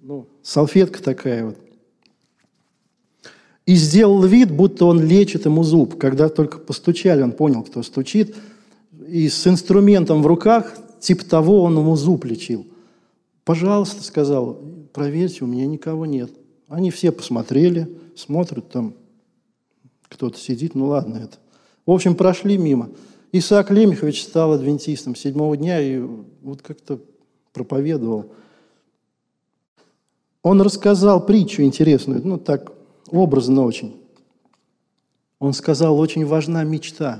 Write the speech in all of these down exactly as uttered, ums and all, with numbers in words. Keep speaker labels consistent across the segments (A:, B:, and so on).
A: ну, салфетка такая вот. И сделал вид, будто он лечит ему зуб. Когда только постучали, он понял, кто стучит. И с инструментом в руках, типа того, он ему зуб лечил. «Пожалуйста», — сказал, — «проверьте, у меня никого нет». Они все посмотрели, смотрят, там кто-то сидит, ну ладно это. В общем, прошли мимо. Исаак Лемехович стал адвентистом седьмого дня и вот как-то проповедовал. Он рассказал притчу интересную, ну так образно очень. Он сказал, очень важна мечта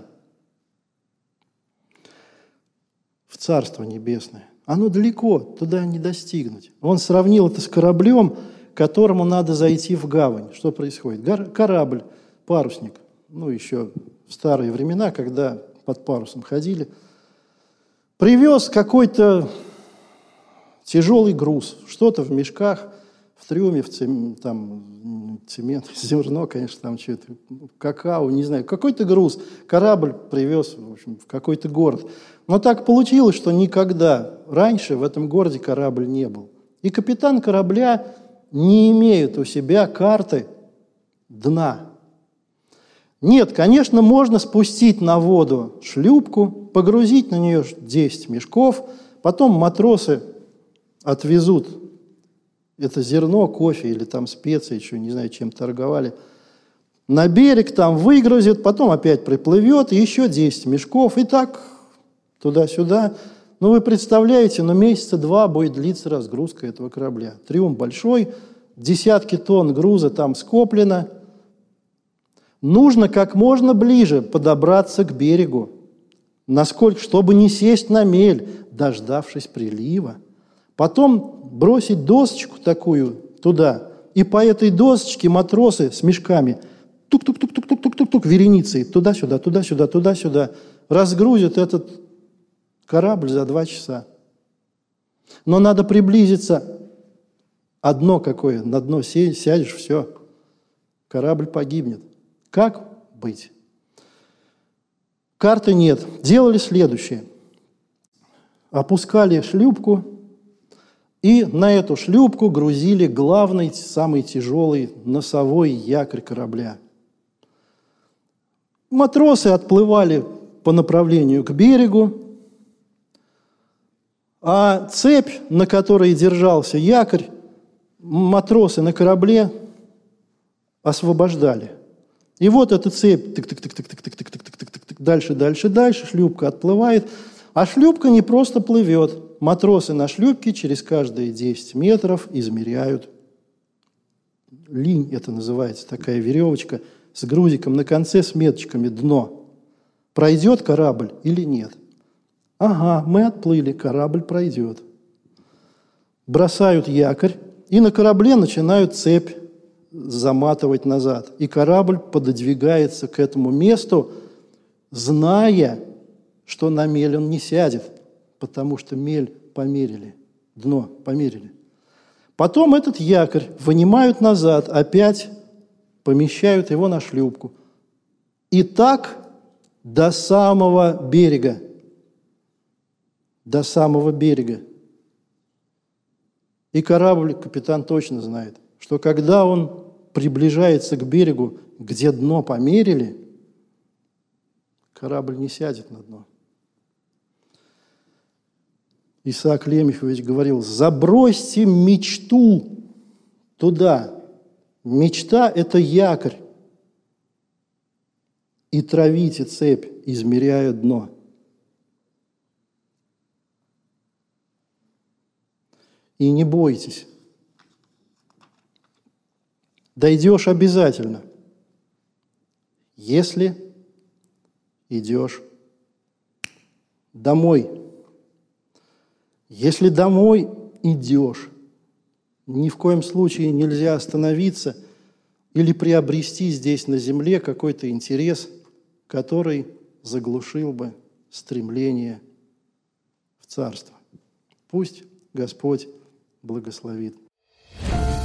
A: в Царство Небесное. Оно далеко, туда не достигнуть. Он сравнил это с кораблем, которому надо зайти в гавань. Что происходит? Корабль, парусник, ну еще в старые времена, когда под парусом ходили, привез какой-то тяжелый груз, что-то в мешках, в трюме, в цем, там, цемент, зерно, конечно, там что-то, какао, не знаю, какой-то груз. Корабль привез, в общем, в какой-то город. Но так получилось, что никогда раньше в этом городе корабль не был. И капитан корабля не имеет у себя карты дна. Нет, конечно, можно спустить на воду шлюпку, погрузить на нее десять мешков, потом матросы отвезут это зерно, кофе или там специи, еще не знаю, чем торговали, на берег там выгрузят, потом опять приплывет, и еще десять мешков, и так туда-сюда. Ну, вы представляете, ну, месяца два будет длиться разгрузка этого корабля. Трюм большой, десятки тонн груза там скоплено. Нужно как можно ближе подобраться к берегу, насколько, чтобы не сесть на мель, дождавшись прилива. Потом бросить досочку такую туда, и по этой досочке матросы с мешками тук-тук-тук-тук-тук-тук-тук вереницей туда-сюда, туда-сюда, туда-сюда разгрузят этот корабль за два часа. Но надо приблизиться. Одно какое, на дно сядешь, все, корабль погибнет. Как быть? Карты нет. Делали следующее. Опускали шлюпку, и на эту шлюпку грузили главный, самый тяжелый носовой якорь корабля. Матросы отплывали по направлению к берегу, а цепь, на которой держался якорь, матросы на корабле освобождали. И вот эта цепь тык-тык-тык-тык-тык-тык-тык-тык-тык, дальше, дальше, дальше, шлюпка отплывает. А шлюпка не просто плывет. Матросы на шлюпке через каждые десять метров измеряют. Линь, это называется, такая веревочка с грузиком на конце, с меточками дно. Пройдет корабль или нет? Ага, мы отплыли, корабль пройдет. Бросают якорь, и на корабле начинают цепь заматывать назад. И корабль пододвигается к этому месту, зная, что на мель он не сядет, потому что мель померили, дно померили. Потом этот якорь вынимают назад, опять помещают его на шлюпку. И так до самого берега. До самого берега. И корабль, капитан точно знает, что когда он приближается к берегу, где дно померили, корабль не сядет на дно. Исаак Лемехович говорил, забросьте мечту туда. Мечта – это якорь. И травите цепь, измеряя дно. И не бойтесь. Дойдешь обязательно, если идешь домой. Если домой идешь, ни в коем случае нельзя остановиться или приобрести здесь на земле какой-то интерес, который заглушил бы стремление в Царство. Пусть Господь благословит.